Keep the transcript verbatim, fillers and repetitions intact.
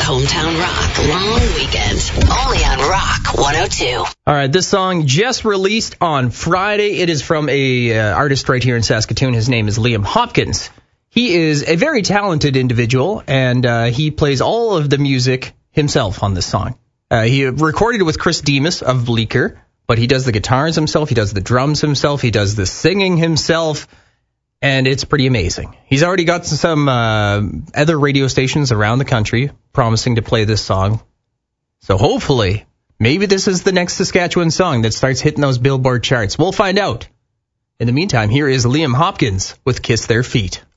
Hometown Rock long weekend, only on Rock one oh two. All right, this song just released on Friday. It is from a uh, artist right here in Saskatoon. His name is Liam Hopkins. He is a very talented individual, and uh, he plays all of the music himself on this song. Uh, he recorded it with Chris Demas of Bleecker, but he does the guitars himself, he does the drums himself, he does the singing himself, and it's pretty amazing. He's already got some uh, other radio stations around the country promising to play this song. So hopefully, maybe this is the next Saskatchewan song that starts hitting those Billboard charts. We'll find out. In the meantime, here is Liam Hopkins with Kiss Their Feet.